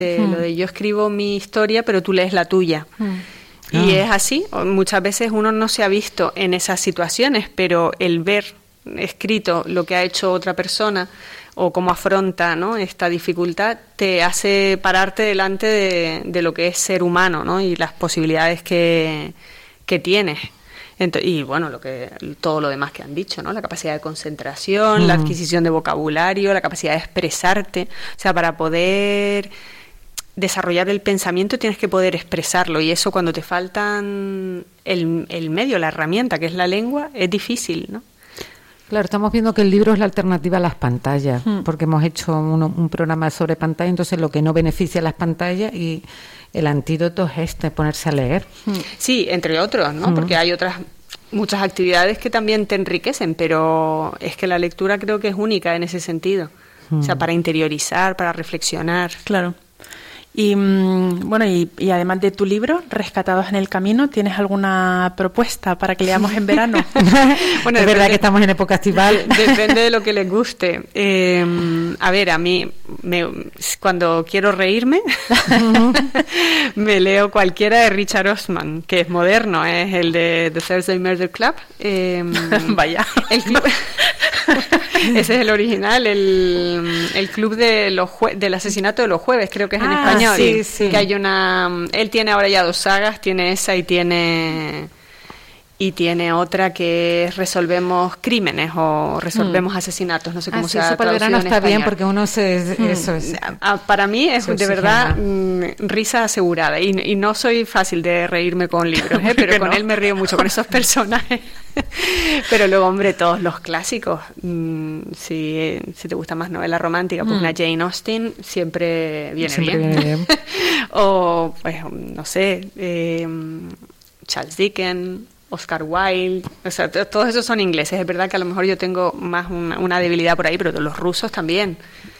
Lo de yo escribo mi historia, pero tú lees la tuya. Y es así. Muchas veces uno no se ha visto en esas situaciones, pero el ver escrito lo que ha hecho otra persona o cómo afronta, ¿no?, esta dificultad, te hace pararte delante de lo que es ser humano, ¿no?, y las posibilidades que tienes. Y bueno, todo lo demás que han dicho, ¿no?, la capacidad de concentración, la adquisición de vocabulario, la capacidad de expresarte. O sea, para poder desarrollar el pensamiento tienes que poder expresarlo, y eso, cuando te faltan el medio, la herramienta que es la lengua, es difícil, ¿no? Claro, estamos viendo que el libro es la alternativa a las pantallas, porque hemos hecho un programa sobre pantalla, entonces lo que no beneficia a las pantallas, y el antídoto es ponerse a leer. Sí, entre otros, ¿no? Porque hay muchas actividades que también te enriquecen, pero es que la lectura creo que es única en ese sentido. O sea, para interiorizar, para reflexionar. Claro. Y bueno, y además de tu libro, Rescatados en el Camino, ¿tienes alguna propuesta para que leamos en verano? Bueno, es verdad que estamos en época estival. Depende de lo que les guste. A ver, a mí, cuando quiero reírme, me leo cualquiera de Richard Osman, que es moderno, es el de The Thursday Murder Club. Vaya. El club... Ese es el original, el club del asesinato de los jueves, creo que es en español. Sí, sí. Que hay él tiene ahora ya 2 sagas, tiene esa y tiene otra que es Resolvemos Crímenes o Resolvemos Asesinatos, no sé cómo se ha eso para el traducido verano en está español. bien, porque uno eso es. Para mí es de verdad risa asegurada, y no soy fácil de reírme con libros, pero con él me río mucho, con esos personajes. Pero luego, hombre, todos los clásicos, si te gusta más novela romántica, pues una Jane Austen siempre viene bien. O, pues, no sé, Charles Dickens, Oscar Wilde, o sea, todos esos son ingleses. Es verdad que a lo mejor yo tengo más una debilidad por ahí, pero los rusos también.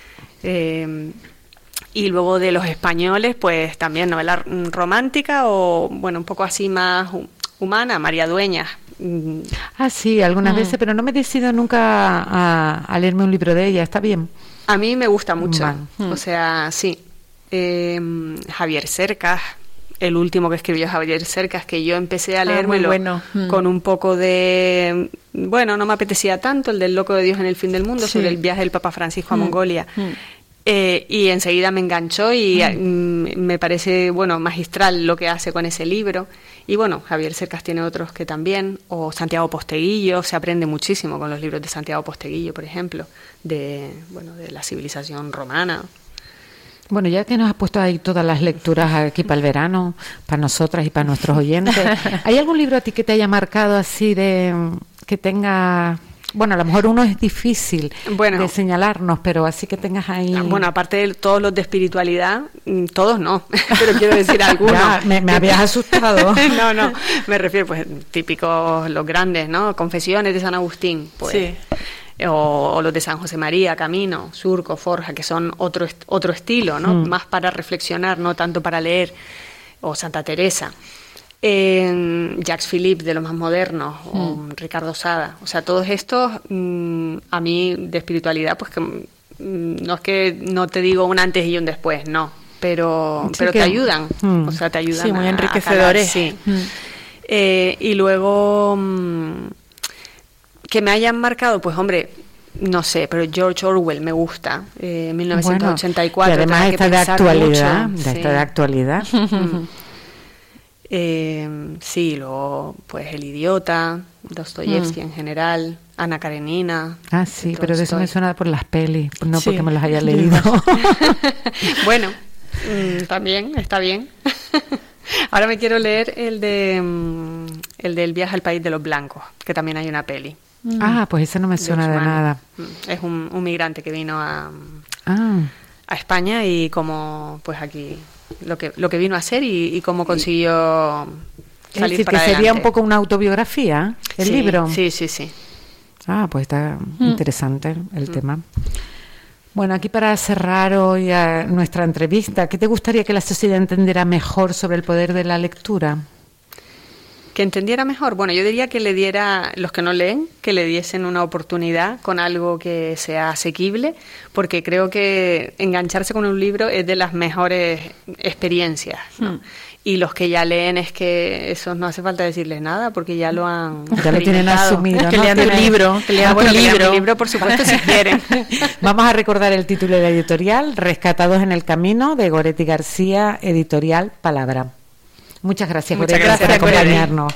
Y luego de los españoles, pues también novela romántica o, bueno, un poco así más humana, María Dueñas. Sí, algunas veces, pero no me decido nunca a leerme un libro de ella. ¿Está bien? A mí me gusta mucho. O sea, sí. Javier Cercas, el último que escribió Javier Cercas, que yo empecé a leérmelo con un poco de... Bueno, no me apetecía tanto, el del Loco de Dios en el fin del mundo, sobre el viaje del Papa Francisco a Mongolia. Y enseguida me enganchó y me parece, bueno, magistral lo que hace con ese libro. Y bueno, Javier Cercas tiene otros que también, o Santiago Posteguillo, se aprende muchísimo con los libros de Santiago Posteguillo, por ejemplo, de la civilización romana. Bueno, ya que nos has puesto ahí todas las lecturas aquí para el verano, para nosotras y para nuestros oyentes, ¿hay algún libro a ti que te haya marcado así que tenga... Bueno, a lo mejor uno es difícil de señalarnos, pero así que tengas ahí... Bueno, aparte de todos los de espiritualidad, todos no, pero quiero decir algunos. Ya, me habías asustado. No, me refiero, pues, típicos, los grandes, ¿no? Confesiones de San Agustín, pues. Sí. O los de San José María, Camino, Surco, Forja, que son otro estilo, ¿no? Más para reflexionar, no tanto para leer. O Santa Teresa. Jacques Philippe, de los más modernos, o Ricardo Sada, o sea, todos estos a mí de espiritualidad, pues que no es que no te digo un antes y un después, no, pero te ayudan, o sea, te ayudan, sí, muy enriquecedores. Sí. Y luego que me hayan marcado, pues hombre, no sé, pero George Orwell me gusta, 1984. Bueno, y además está de actualidad. Sí, luego pues El Idiota, Dostoyevsky en general, Ana Karenina. Sí, pero de eso me suena por las pelis, no porque me las haya leído. Bueno, también está bien. Ahora me quiero leer el del Viaje al País de los Blancos, que también hay una peli. Pues ese no me suena de nada. Es un migrante que vino a España y como pues aquí lo que vino a hacer y cómo consiguió salir decir, para que adelante. sería un poco una autobiografía el libro. Sí. Pues está interesante el tema. Bueno, aquí para cerrar hoy nuestra entrevista, ¿qué te gustaría que la sociedad entendiera mejor sobre el poder de la lectura? Que entendiera mejor. Bueno, yo diría que le diera, los que no leen, que le diesen una oportunidad con algo que sea asequible, porque creo que engancharse con un libro es de las mejores experiencias, ¿no? Y los que ya leen, es que esos no hace falta decirles nada, porque ya lo han ya lo tienen asumido, que ¿no? lean el libro, que lean bueno, tu libro. lean mi libro, por supuesto, si quieren. Vamos a recordar el título de la editorial, Rescatados en el Camino, de Goretti García, editorial Palabra. Muchas gracias, Goretti, por acompañarnos.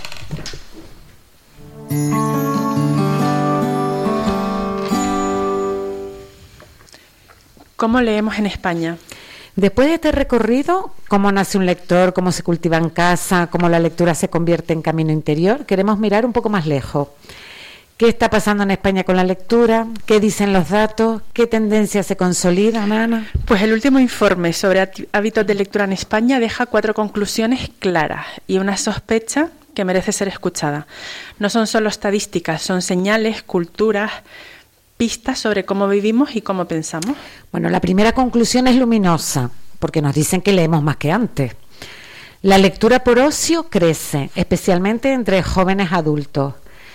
¿Cómo leemos en España? Después de este recorrido, cómo nace un lector, cómo se cultiva en casa, cómo la lectura se convierte en camino interior, queremos mirar un poco más lejos. ¿Qué está pasando en España con la lectura? ¿Qué dicen los datos? ¿Qué tendencias se consolidan, Ana? Pues el último informe sobre hábitos de lectura en España deja 4 conclusiones claras y una sospecha que merece ser escuchada. No son solo estadísticas, son señales, culturas, pistas sobre cómo vivimos y cómo pensamos. Bueno, la primera conclusión es luminosa, porque nos dicen que leemos más que antes. La lectura por ocio crece, especialmente entre jóvenes adultos.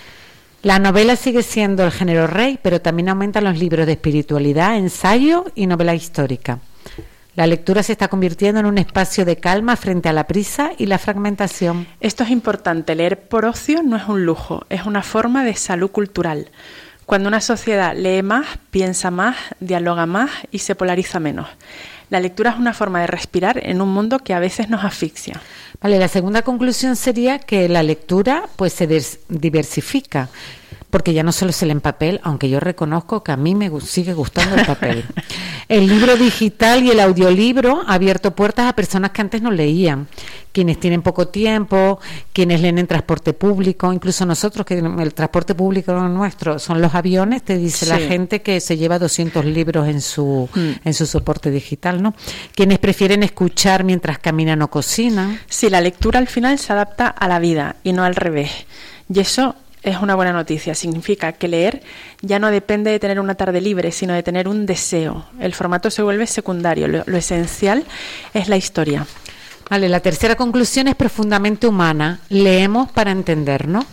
La novela sigue siendo el género rey, pero también aumentan los libros de espiritualidad, ensayo y novela histórica. La lectura se está convirtiendo en un espacio de calma frente a la prisa y la fragmentación. Esto es importante, leer por ocio no es un lujo, es una forma de salud cultural. Cuando una sociedad lee más, piensa más, dialoga más y se polariza menos. La lectura es una forma de respirar en un mundo que a veces nos asfixia. Vale, la segunda conclusión sería que la lectura pues se diversifica, porque ya no solo se lee en papel, aunque yo reconozco que a mí me sigue gustando el papel. El libro digital y el audiolibro ha abierto puertas a personas que antes no leían, quienes tienen poco tiempo, quienes leen en transporte público, incluso nosotros, que el transporte público nuestro son los aviones, te dice la gente que se lleva 200 libros en su soporte digital, ¿no? Quienes prefieren escuchar mientras caminan o cocinan. Sí, la lectura al final se adapta a la vida y no al revés. Y eso es una buena noticia. Significa que leer ya no depende de tener una tarde libre, sino de tener un deseo. El formato se vuelve secundario. Lo esencial es la historia. Vale, la tercera conclusión es profundamente humana. Leemos para entendernos.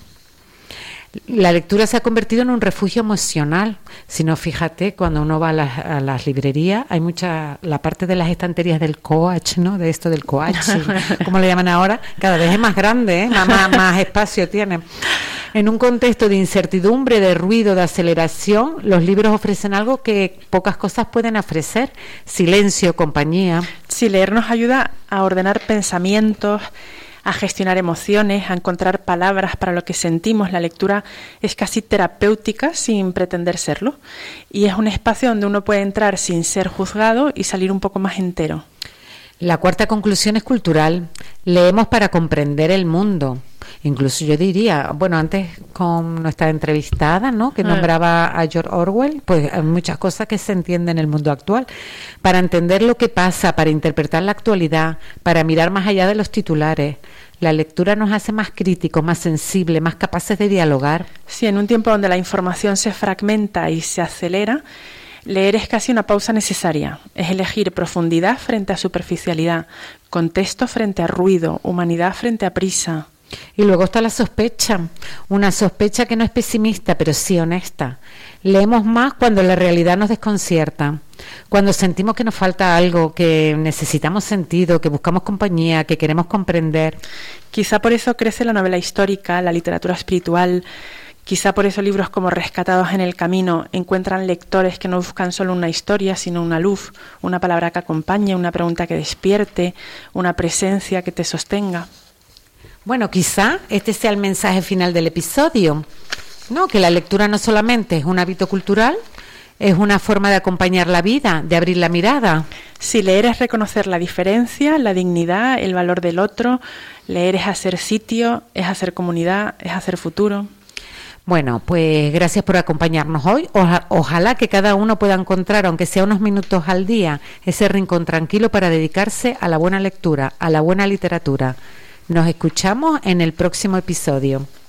La lectura se ha convertido en un refugio emocional. Si no, fíjate, cuando uno va a las librerías, hay la parte de las estanterías del coach, ¿no? De esto del coach, como le llaman ahora, cada vez es más grande, ¿eh? Más espacio tiene. En un contexto de incertidumbre, de ruido, de aceleración, los libros ofrecen algo que pocas cosas pueden ofrecer: silencio, compañía. Sí, leer nos ayuda a ordenar pensamientos, a gestionar emociones, a encontrar palabras para lo que sentimos. La lectura es casi terapéutica sin pretender serlo, y es un espacio donde uno puede entrar sin ser juzgado y salir un poco más entero. La cuarta conclusión es cultural. Leemos para comprender el mundo. Incluso yo diría, bueno, antes con nuestra entrevistada, ¿no?, que nombraba a George Orwell, pues hay muchas cosas que se entienden en el mundo actual. Para entender lo que pasa, para interpretar la actualidad, para mirar más allá de los titulares. La lectura nos hace más críticos, más sensibles, más capaces de dialogar. Sí, en un tiempo donde la información se fragmenta y se acelera, leer es casi una pausa necesaria. Es elegir profundidad frente a superficialidad, contexto frente a ruido, humanidad frente a prisa. Y luego está la sospecha, una sospecha que no es pesimista, pero sí honesta. Leemos más cuando la realidad nos desconcierta, cuando sentimos que nos falta algo, que necesitamos sentido, que buscamos compañía, que queremos comprender. Quizá por eso crece la novela histórica, la literatura espiritual. Quizá por eso libros como Rescatados en el Camino encuentran lectores que no buscan solo una historia, sino una luz, una palabra que acompañe, una pregunta que despierte, una presencia que te sostenga. Bueno, quizá este sea el mensaje final del episodio, ¿no? Que la lectura no solamente es un hábito cultural, es una forma de acompañar la vida, de abrir la mirada. Sí, leer es reconocer la diferencia, la dignidad, el valor del otro. Leer es hacer sitio, es hacer comunidad, es hacer futuro. Bueno, pues gracias por acompañarnos hoy. Ojalá que cada uno pueda encontrar, aunque sea unos minutos al día, ese rincón tranquilo para dedicarse a la buena lectura, a la buena literatura. Nos escuchamos en el próximo episodio.